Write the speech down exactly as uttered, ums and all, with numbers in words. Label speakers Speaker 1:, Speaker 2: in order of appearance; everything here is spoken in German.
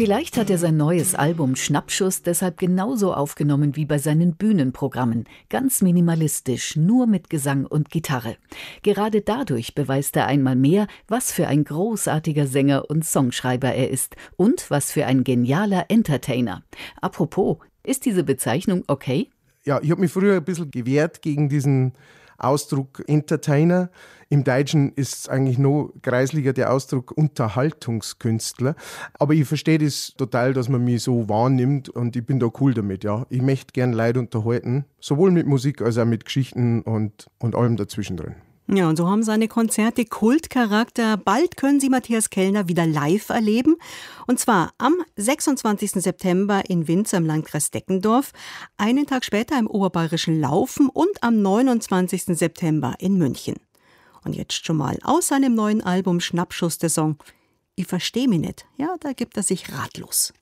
Speaker 1: Vielleicht hat er sein neues Album Schnappschuss deshalb genauso aufgenommen wie bei seinen Bühnenprogrammen. Ganz minimalistisch, nur mit Gesang und Gitarre. Gerade dadurch beweist er einmal mehr, was für ein großartiger Sänger und Songschreiber er ist und was für ein genialer Entertainer. Apropos, ist diese Bezeichnung okay?
Speaker 2: Ja, ich habe mich früher ein bisschen gewehrt gegen diesen Ausdruck Entertainer. Im Deutschen ist es eigentlich noch greislicher der Ausdruck Unterhaltungskünstler. Aber ich verstehe das total, dass man mich so wahrnimmt und ich bin da cool damit. Ja. Ich möchte gern Leute unterhalten, sowohl mit Musik als auch mit Geschichten und, und allem dazwischen drin.
Speaker 3: Ja, und so haben seine Konzerte Kultcharakter. Bald können Sie Matthias Kellner wieder live erleben. Und zwar am sechsundzwanzigsten September in Winz im Landkreis Deckendorf, einen Tag später im oberbayerischen Laufen und am neunundzwanzigsten September in München. Und jetzt schon mal aus seinem neuen Album Schnappschuss der Song Ich versteh mich nicht. Ja, da gibt er sich ratlos.